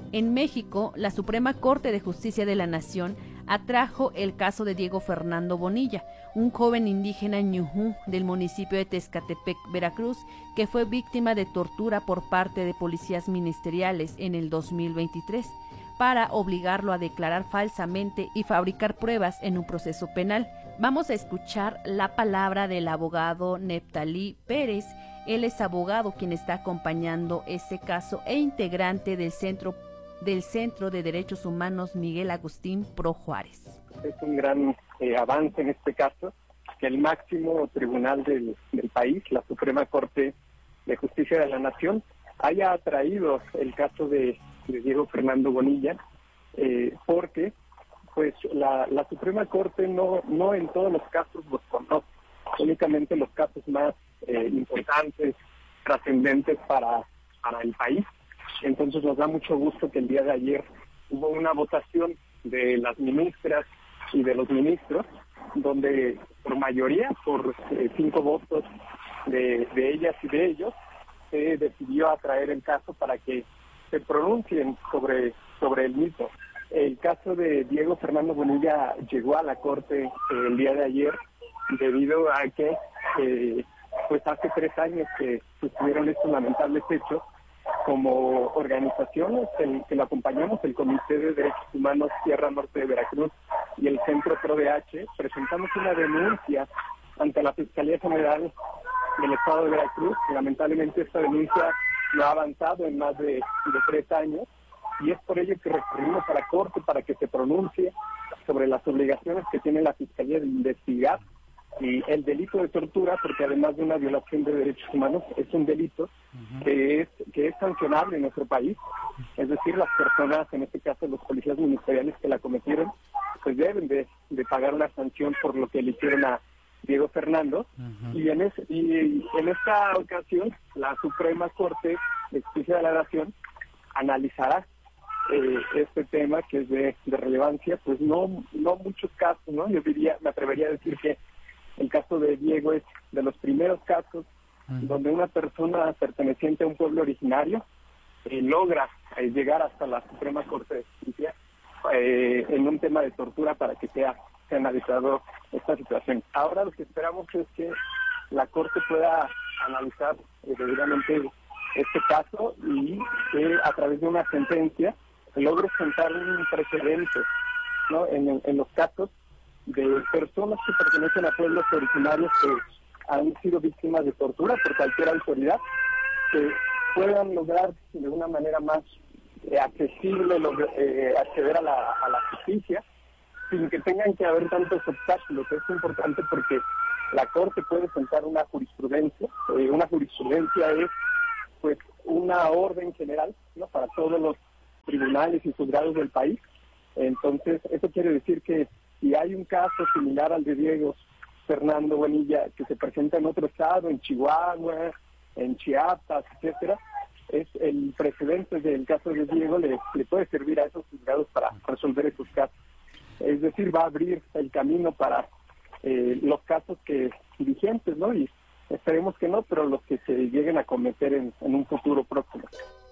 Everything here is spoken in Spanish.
En México, la Suprema Corte de Justicia de la Nación atrajo el caso de Diego Fernando Bonilla, un joven indígena ñujú del municipio de Tezcatepec, Veracruz, que fue víctima de tortura por parte de policías ministeriales en el 2023, para obligarlo a declarar falsamente y fabricar pruebas en un proceso penal. Vamos a escuchar la palabra del abogado Neptalí Pérez. Él es abogado quien está acompañando este caso e integrante del Centro de Derechos Humanos Miguel Agustín Pro Juárez. Es un gran avance en este caso que el máximo tribunal del país, la Suprema Corte de Justicia de la Nación, haya atraído el caso de Diego Fernando Bonilla, porque pues la Suprema Corte no en todos los casos los conoce, únicamente los casos más importantes, trascendentes para el país. Entonces nos da mucho gusto que el día de ayer hubo una votación de las ministras y de los ministros, donde por mayoría, por 5 votos de ellas y de ellos, se decidió atraer el caso para que se pronuncien sobre el mismo. El caso de Diego Fernando Bonilla llegó a la Corte el día de ayer debido a que pues hace 3 años que sucedieron estos lamentables hechos. Como organizaciones que lo acompañamos, el Comité de Derechos Humanos Sierra Norte de Veracruz y el Centro PRODH, presentamos una denuncia ante la Fiscalía General del Estado de Veracruz. Lamentablemente esta denuncia no ha avanzado en más de 3 años y es por ello que recurrimos a la Corte para que se pronuncie sobre las obligaciones que tiene la Fiscalía de investigar y el delito de tortura, porque además de una violación de derechos humanos, es un delito que es sancionable en nuestro país. Es decir, las personas, en este caso los policías ministeriales que la cometieron, pues deben de pagar una sanción por lo que le hicieron a Diego Fernando. Y en esta ocasión, la Suprema Corte de Justicia de la Nación analizará este tema que es de relevancia, pues no muchos casos, ¿no? Yo me atrevería a decir que el caso de Diego es de los primeros casos donde una persona perteneciente a un pueblo originario logra llegar hasta la Suprema Corte de Justicia en un tema de tortura para que sea analizado esta situación. Ahora lo que esperamos es que la Corte pueda analizar debidamente este caso y que a través de una sentencia logre sentar un precedente, ¿no? En los casos de personas que pertenecen a pueblos originarios que han sido víctimas de tortura por cualquier autoridad, que puedan lograr de una manera más accesible acceder a la justicia sin que tengan que haber tantos obstáculos. Es importante porque la Corte puede sentar una jurisprudencia. Una jurisprudencia es pues una orden general, ¿no?, para todos los tribunales y juzgados del país. Entonces eso quiere decir que si hay un caso similar al de Diego Fernando Bonilla que se presenta en otro estado, en Chihuahua, en Chiapas, etcétera, es el precedente del caso de Diego le puede servir a esos juzgados para resolver esos casos. Es decir, va a abrir el camino para los casos que vigentes, ¿no? Y esperemos que no, pero los que se lleguen a cometer en un futuro próximo.